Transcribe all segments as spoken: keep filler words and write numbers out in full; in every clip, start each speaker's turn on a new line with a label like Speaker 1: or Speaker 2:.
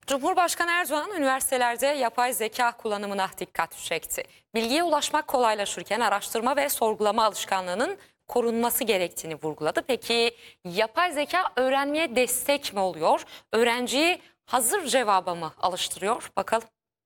Speaker 1: Cumhurbaşkanı Erdoğan üniversitelerde yapay zeka kullanımına dikkat çekti. Bilgiye ulaşmak kolaylaşırken araştırma ve sorgulama alışkanlığının korunması gerektiğini vurguladı. Peki yapay zeka öğrenmeye destek mi oluyor? Öğrenciyi hazır cevaba mı alıştırıyor? Bakalım.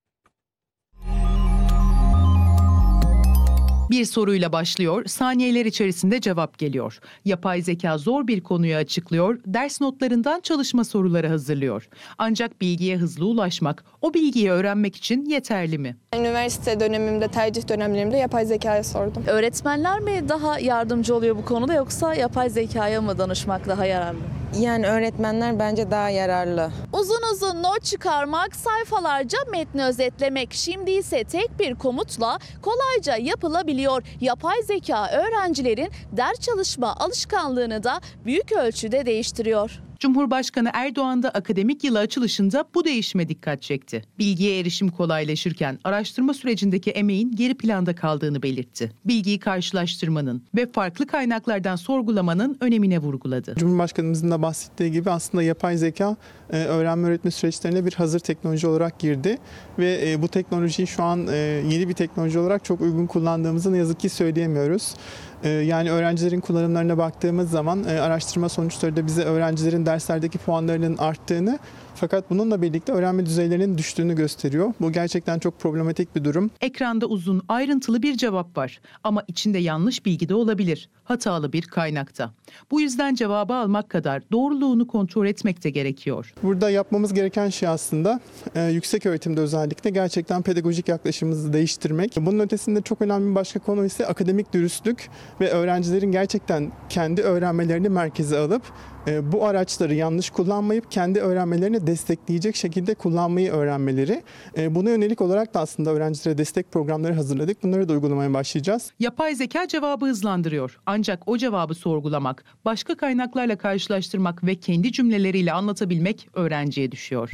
Speaker 2: Bir soruyla başlıyor, saniyeler içerisinde cevap geliyor. Yapay zeka zor bir konuyu açıklıyor, ders notlarından çalışma soruları hazırlıyor. Ancak bilgiye hızlı ulaşmak, o bilgiyi öğrenmek için yeterli mi?
Speaker 3: Üniversite dönemimde, tercih dönemlerimde yapay zekaya sordum.
Speaker 4: Öğretmenler mi daha yardımcı oluyor bu konuda yoksa yapay zekaya mı danışmak daha yararlı?
Speaker 5: Yani öğretmenler bence daha yararlı.
Speaker 4: Uzun uzun not çıkarmak, sayfalarca metni özetlemek. Şimdi ise tek bir komutla kolayca yapılabiliyor. Yapay zeka öğrencilerin ders çalışma alışkanlığını da büyük ölçüde değiştiriyor.
Speaker 2: Cumhurbaşkanı Erdoğan da akademik yılı açılışında bu değişime dikkat çekti. Bilgiye erişim kolaylaşırken araştırma sürecindeki emeğin geri planda kaldığını belirtti. Bilgiyi karşılaştırmanın ve farklı kaynaklardan sorgulamanın önemine vurguladı.
Speaker 6: Cumhurbaşkanımızın da bahsettiği gibi aslında yapay zeka öğrenme öğretme süreçlerine bir hazır teknoloji olarak girdi ve bu teknolojiyi şu an yeni bir teknoloji olarak çok uygun kullandığımızı ne yazık ki söyleyemiyoruz. Yani öğrencilerin kullanımlarına baktığımız zaman araştırma sonuçları da bize öğrencilerin derslerdeki puanlarının arttığını fakat bununla birlikte öğrenme düzeylerinin düştüğünü gösteriyor. Bu gerçekten çok problematik bir durum.
Speaker 2: Ekranda uzun, ayrıntılı bir cevap var ama içinde yanlış bilgi de olabilir, hatalı bir kaynakta. Bu yüzden cevabı almak kadar doğruluğunu kontrol etmek de gerekiyor.
Speaker 6: Burada yapmamız gereken şey aslında yüksek öğretimde özellikle gerçekten pedagojik yaklaşımımızı değiştirmek. Bunun ötesinde çok önemli bir başka konu ise akademik dürüstlük ve öğrencilerin gerçekten kendi öğrenmelerini merkeze alıp bu araçları yanlış kullanmayıp kendi öğrenmelerini destekleyecek şekilde kullanmayı öğrenmeleri. Buna yönelik olarak da aslında öğrencilere destek programları hazırladık. Bunları da uygulamaya başlayacağız.
Speaker 2: Yapay zeka cevabı hızlandırıyor. Ancak o cevabı sorgulamak, başka kaynaklarla karşılaştırmak ve kendi cümleleriyle anlatabilmek öğrenciye düşüyor.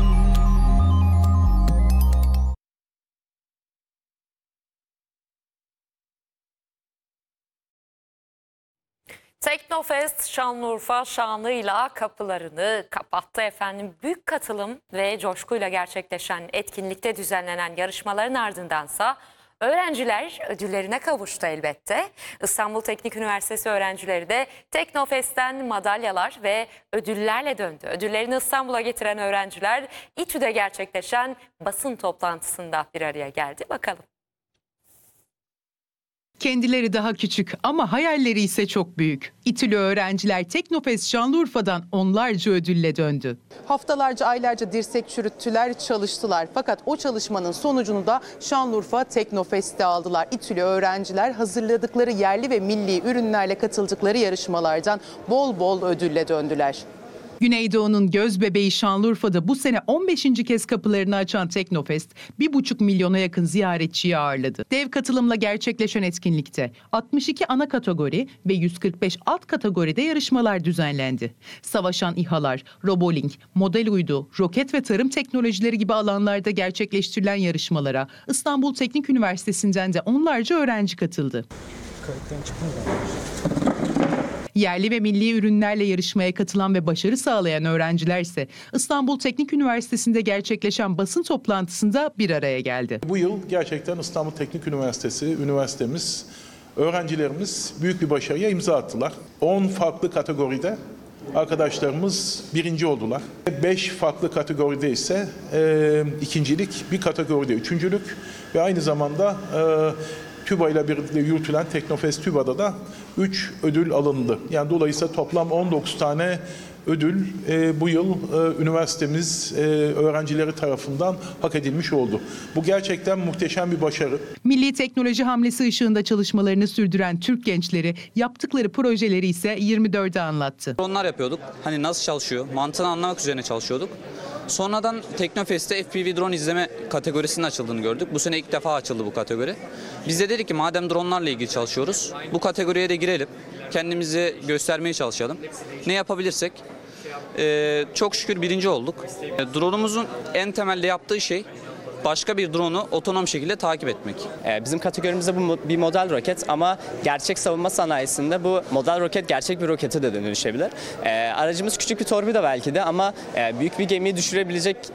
Speaker 1: Teknofest Şanlıurfa şanıyla kapılarını kapattı efendim. Büyük katılım ve coşkuyla gerçekleşen etkinlikte düzenlenen yarışmaların ardındansa öğrenciler ödüllerine kavuştu elbette. İstanbul Teknik Üniversitesi öğrencileri de Teknofest'ten madalyalar ve ödüllerle döndü. Ödüllerini İstanbul'a getiren öğrenciler İTÜ'de gerçekleşen basın toplantısında bir araya geldi. Bakalım.
Speaker 2: Kendileri daha küçük ama hayalleri ise çok büyük. İTÜ'lü öğrenciler Teknofest Şanlıurfa'dan onlarca ödülle döndü.
Speaker 7: Haftalarca, aylarca dirsek çürüttüler, çalıştılar. Fakat o çalışmanın sonucunu da Şanlıurfa Teknofest'te aldılar. İTÜ'lü öğrenciler hazırladıkları yerli ve milli ürünlerle katıldıkları yarışmalardan bol bol ödülle döndüler.
Speaker 2: Güneydoğu'nun göz bebeği Şanlıurfa'da bu sene on beşinci kez kapılarını açan Teknofest bir buçuk milyona yakın ziyaretçiyi ağırladı. Dev katılımla gerçekleşen etkinlikte altmış iki ana kategori ve yüz kırk beş alt kategoride yarışmalar düzenlendi. Savaşan İHA'lar, Robolink, model uydu, roket ve tarım teknolojileri gibi alanlarda gerçekleştirilen yarışmalara İstanbul Teknik Üniversitesi'nden de onlarca öğrenci katıldı. Yerli ve milli ürünlerle yarışmaya katılan ve başarı sağlayan öğrenciler ise İstanbul Teknik Üniversitesi'nde gerçekleşen basın toplantısında bir araya geldi.
Speaker 8: Bu yıl gerçekten İstanbul Teknik Üniversitesi, üniversitemiz, öğrencilerimiz büyük bir başarıya imza attılar. on farklı kategoride arkadaşlarımız birinci oldular. beş farklı kategoride ise e, ikincilik, bir kategoride üçüncülük ve aynı zamanda e, TÜBA ile birlikte yürütülen Teknofest TÜBA'da da üç ödül alındı. Yani dolayısıyla toplam on dokuz tane ödül e, bu yıl e, üniversitemiz e, öğrencileri tarafından hak edilmiş oldu. Bu gerçekten muhteşem bir başarı.
Speaker 2: Milli teknoloji hamlesi ışığında çalışmalarını sürdüren Türk gençleri yaptıkları projeleri ise yirmi dörde anlattı.
Speaker 9: Dronlar yapıyorduk. Hani nasıl çalışıyor? Mantığını anlamak üzerine çalışıyorduk. Sonradan Teknofest'te F P V drone izleme kategorisinin açıldığını gördük. Bu sene ilk defa açıldı bu kategori. Biz de dedik ki madem dronlarla ilgili çalışıyoruz, bu kategoriye de girelim. Kendimizi göstermeye çalışalım. Ne yapabilirsek. Ee, çok şükür birinci olduk. E, drone'umuzun en temelde yaptığı şey başka bir drone'u otonom şekilde takip etmek.
Speaker 10: Bizim kategorimizde bu bir model roket ama gerçek savunma sanayisinde bu model roket gerçek bir rokete de dönüşebilir. Aracımız küçük bir torpido belki de ama büyük bir gemiyi düşürebilecek